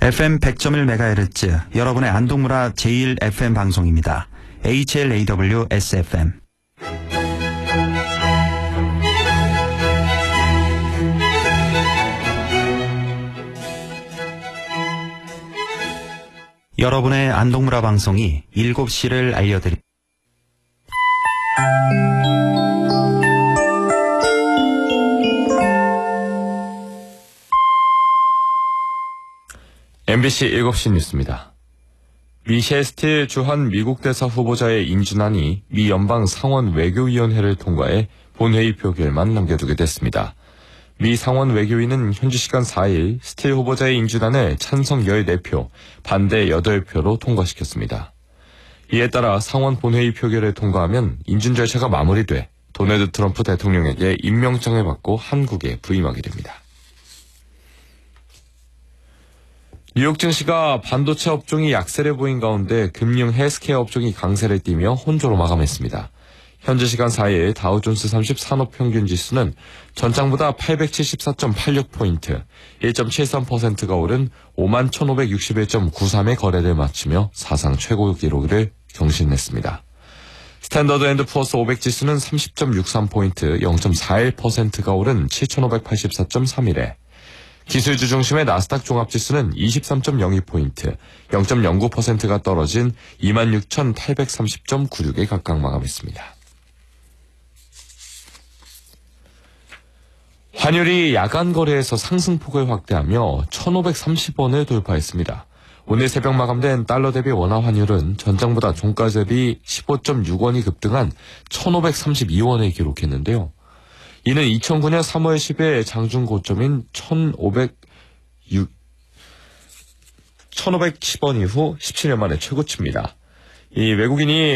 FM 100.1MHz, 여러분의 안동문화 제1FM 방송입니다. HLAW SFM. 여러분의 안동문화 방송이 7시를 알려드립니다. MBC 7시 뉴스입니다. 미셸 스틸 주한 미국 대사 후보자의 인준안이 미 연방 상원 외교위원회를 통과해 본회의 표결만 남겨두게 됐습니다. 미 상원 외교위는 현지 시간 4일 스틸 후보자의 인준안을 찬성 14표, 반대 8표로 통과시켰습니다. 이에 따라 상원 본회의 표결을 통과하면 인준 절차가 마무리돼 도널드 트럼프 대통령에게 임명장을 받고 한국에 부임하게 됩니다. 뉴욕 증시가 반도체 업종이 약세를 보인 가운데 금융 헬스케어 업종이 강세를 띠며 혼조로 마감했습니다. 현지 시간 4일 다우존스 30 산업평균지수는 전장보다 874.86포인트, 1.73%가 오른 51,561.93의 거래를 마치며 사상 최고 기록을 경신했습니다. 스탠더드 앤드 푸어스 500지수는 30.63포인트, 0.41%가 오른 7,584.31에, 기술주 중심의 나스닥 종합지수는 23.02포인트, 0.09%가 떨어진 26,830.96에 각각 마감했습니다. 환율이 야간 거래에서 상승폭을 확대하며 1,530원을 돌파했습니다. 오늘 새벽 마감된 달러 대비 원화 환율은 전장보다 종가 대비 15.6원이 급등한 1,532원을 기록했는데요. 이는 2009년 3월 10일 장중 고점인 1,510원 이후 17년 만에 최고치입니다. 이 외국인이